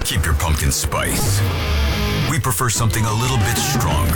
Keep your pumpkin spice. We prefer something a little bit stronger.